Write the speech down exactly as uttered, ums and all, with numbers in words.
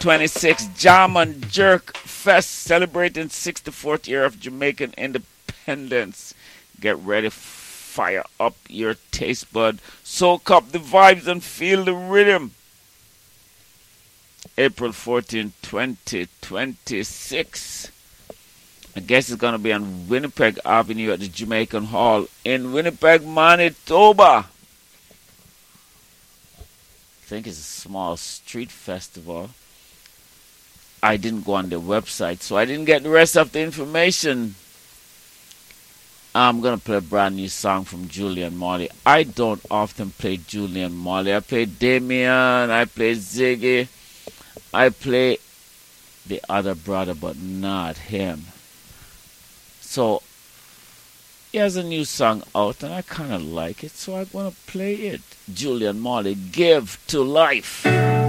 twenty-six, Jam and Jerk Fest celebrating sixty-fourth year of Jamaican independence. Get ready, fire up your taste bud, soak up the vibes and feel the rhythm. April fourteenth, twenty twenty-six. I guess it's going to be on Winnipeg Avenue at the Jamaican Hall in Winnipeg, Manitoba. I think it's a small street festival. I didn't go on their website, so I didn't get the rest of the information. I'm going to play a brand new song from Julian Marley. I don't often play Julian Marley. I play Damien, I play Ziggy, I play the other brother, but not him. So, he has a new song out, and I kind of like it, so I'm going to play it. Julian Marley, Give to Life.